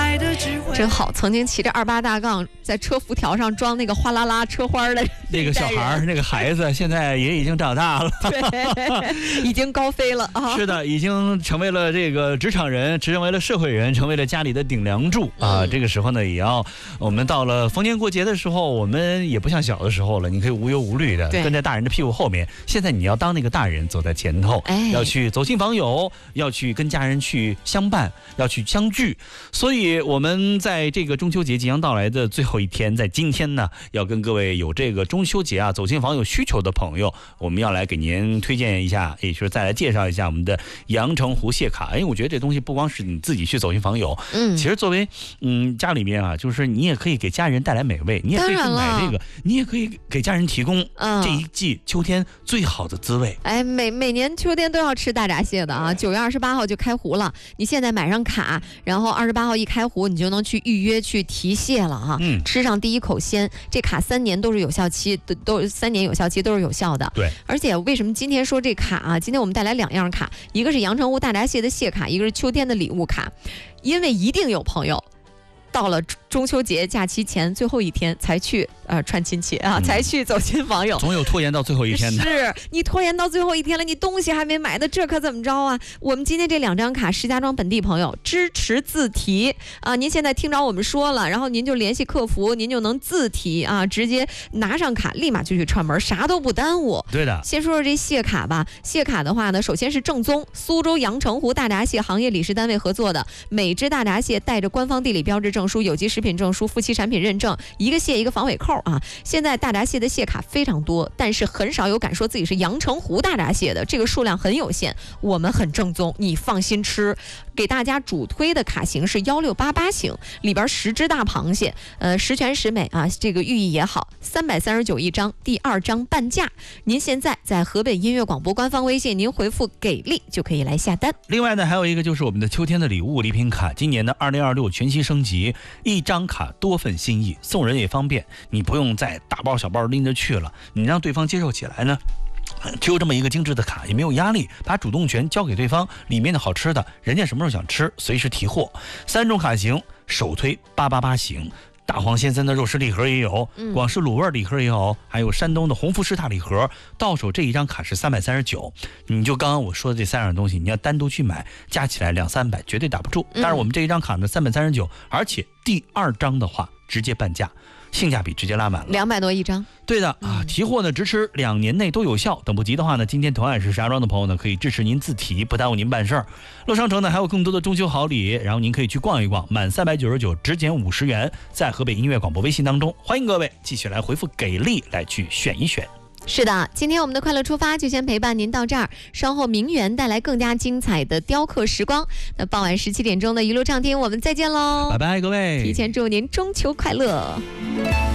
真好，曾经骑着28大杠在车辐条上装那个哗啦啦车花的那个小孩那个孩子，现在也已经长大了， 对，已经高飞了啊！ 是的，已经成为了这个职场人，成为了社会人，成为了家里的顶梁柱啊！这个时候呢，也要我们到了逢年过节的时候，我们也不像小的时候了，你可以无忧无虑的跟在大人的屁股后面。现在你要当那个大人，走在前头，要去走亲访友，要去跟家人去相伴，要去相聚。所以我们在这个中秋节即将到来的最后一天，在今天呢，要跟各位有这个中秋节走亲访友需求的朋友，我们要来给您推荐一下，也就是再来介绍一下我们的阳澄湖谢卡。我觉得这东西不光是你自己去走亲访友，其实作为家里面就是你也可以给家人带来美味，你也可以去买这个，你也可以给家人提供这一季秋天最好的滋味。 每年秋天都要吃大闸蟹的啊！9月28号就开湖了，你现在买上卡，然后28号一开湖，你就能去预约去提蟹了啊！吃上第一口鲜，这卡3年都是有效期，都3年有效期都是有效的。 对， 而且为什么今天说这卡啊？今天我们带来2样卡，一个是阳澄湖大闸蟹的蟹卡，一个是秋天的礼物卡，因为一定有朋友到了中秋节假期前最后一天才去串亲戚啊，才去走亲访友， 总有拖延到最后一天的。 是你拖延到最后一天了，你东西还没买的，这可怎么着啊？我们今天这2张卡，石家庄本地朋友支持自提啊！您现在听着我们说了，然后您就联系客服，您就能自提啊，直接拿上卡，立马就去串门，啥都不耽误。 对的。 先说说这蟹卡吧，蟹卡的话呢，首先是正宗苏州阳澄湖大闸蟹行业理事单位合作的，每只大闸蟹带着官方地理标志证书、有机食品证书、夫妻产品认证，一个蟹一个防伪扣啊！现在大闸蟹的蟹卡非常多，但是很少有敢说自己是阳澄湖大闸蟹的，这个数量很有限。我们很正宗，你放心吃。给大家主推的卡型是1688型，里边10只大螃蟹，十全十美啊，这个寓意也好。339一张，第2张半价。您现在在河北音乐广播官方微信，您回复给力就可以来下单。 另外呢，还有一个就是我们的秋天的礼物礼品卡，今年的2026全新升级，1张卡多份心意，送人也方便，你不用再大包小包拎着去了，你让对方接受起来呢，只有这么一个精致的卡，也没有压力，把主动权交给对方，里面的好吃的人家什么时候想吃随时提货。3种卡型，首推888型，大黄鲜森的肉食礼盒也有，广式卤味礼盒也有，还有山东的红福式大礼盒。到手这一张卡是339，你就刚刚我说的这3样东西，你要单独去买，加起来200-300绝对打不住。但是我们这一张卡呢339，而且第2张的话直接半价，性价比直接拉满了 ，200多一张。 对的啊，提货呢直吃2年内都有效，等不及的话呢，今天同样是石家庄的朋友呢，可以支持您自提，不耽误您办事儿。乐商城呢还有更多的中秋好礼，然后您可以去逛一逛，满399只减50元，在河北音乐广播微信当中，欢迎各位继续来回复给力来去选一选。 是的，今天我们的快乐出发就先陪伴您到这儿，稍后明媛带来更加精彩的雕刻时光。那傍晚17点钟的一路畅听，我们再见喽， 拜拜各位， 提前祝您中秋快乐。